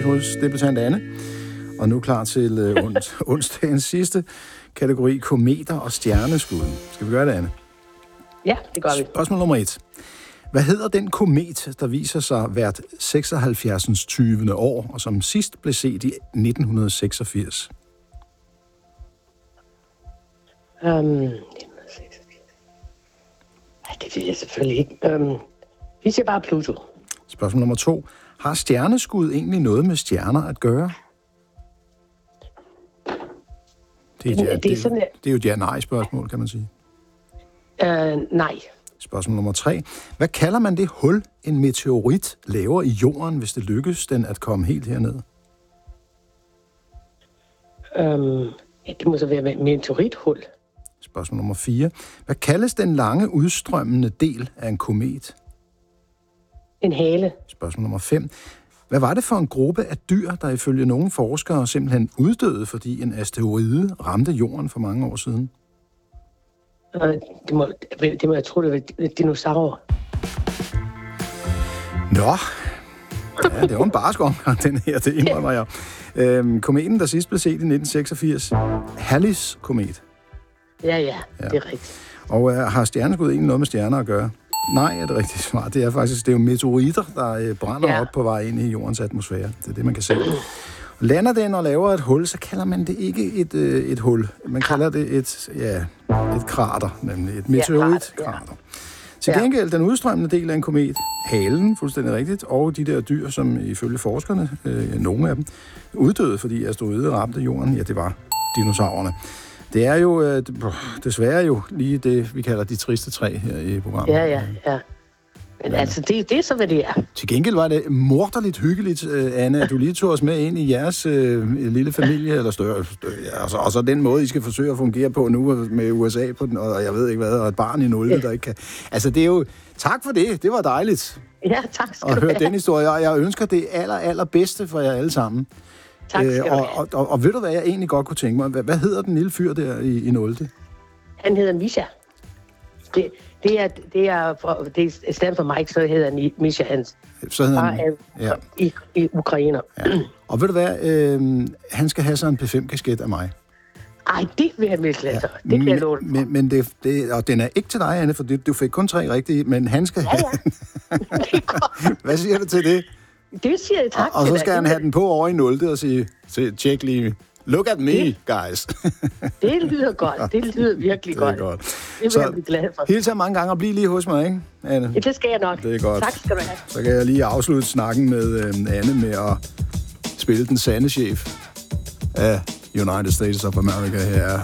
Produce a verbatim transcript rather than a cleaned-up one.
hos debutant Anne. Og nu klar til øh, ons- onsdagens sidste kategori, kometer og stjerneskud. Skal vi gøre det, Anne? Ja, det gør vi. Spørgsmål nummer et. Hvad hedder den komet, der viser sig hvert seksoghalvfjerds tyvende år, og som sidst blev set i nitten seksogfirs? Um, nitten seksogfirs. Ej, det ved jeg selvfølgelig ikke. Um, vi siger bare Pluto. Spørgsmål nummer to. Har stjerneskud egentlig noget med stjerner at gøre? Det er, det, ja, det, er sådan, det, det er jo et ja-nej-spørgsmål, kan man sige. Uh, nej. Spørgsmål nummer tre. Hvad kalder man det hul, en meteorit laver i jorden, hvis det lykkes den at komme helt herned? Um, ja, det må så være et meteorithul. Spørgsmål nummer fire. Hvad kaldes den lange udstrømmende del af en komet? En hale. Spørgsmål nummer fem. Hvad var det for en gruppe af dyr, der ifølge nogle forskere simpelthen uddøde, fordi en asteroide ramte jorden for mange år siden? Uh, det, må, det må jeg tro, det var dinosaurer. Nå, ja, det var en barsk omgang, den her, det indrømmer jeg. Øhm, kometen, der sidst blev set i nitten seksogfirs. Hallis komet. Ja, ja, ja, det er rigtigt. Og øh, har stjerneskud egentlig noget med stjerner at gøre? Nej, er det rigtigt svar. Det er faktisk det er jo meteoritter, der øh, brænder ja. op på vej ind i jordens atmosfære. Det er det, man kan se. Lander den og laver et hul, så kalder man det ikke et, øh, et hul. Man kalder det et, ja, et krater, nemlig et meteoritkrater. Ja, Til gengæld, den udstrømmende del af en komet, halen, fuldstændig rigtigt, og de der dyr, som ifølge forskerne, øh, nogle af dem, uddøde, fordi asteroide ramte jorden, ja, det var dinosaurerne. Det er jo øh, desværre jo lige det, vi kalder de triste træ her i programmet. Ja, ja, ja. Men ja. altså, det, det er så, hvad det er. Til gengæld var det morderligt hyggeligt, Anne, at du lige tog os med ind i jeres øh, lille familie, eller større, større ja, og, så, og så den måde, I skal forsøge at fungere på nu med U S A på den, og jeg ved ikke hvad, og et barn i nul, ja. der ikke kan... Altså, det er jo... Tak for det, det var dejligt. Ja, tak skal du have. Og høre den historie, og jeg ønsker det aller, aller bedste for jer alle sammen. Tak skal øh, og, og, og, og, og ved du, hvad jeg egentlig godt kunne tænke mig? Hvad, hvad hedder den lille fyr der i, i nul? Han hedder Misha. Det, det er det er for, det er i stedet for Mike, så hedder han Misha Hans. Så hedder han ja. i, i Ukraine. Ja. Og ved du hvad? Øh, han skal have sig en P fem kasket af mig. Ej, det vil han virkelig ja. Det kan jeg love. Men, men det, det, og den er ikke til dig, Anne, for du fik kun tre rigtige, men han skal have. Ja, ja. Hvad siger du til det? Det siger jeg tak og, og til så skal dig. han have den på over i nul og sige, tjek lige, look at me, det, guys. Det lyder godt. Det lyder virkelig det er godt. godt. Det vil så, jeg blive glad for. Hilser mange gange og bliv lige hos mig, ikke, Anne? Ja, det skal jeg nok. Det er godt. Tak skal du have. Så kan jeg lige afslutte snakken med øh, Anne med at spille den sande chef af United States of America her.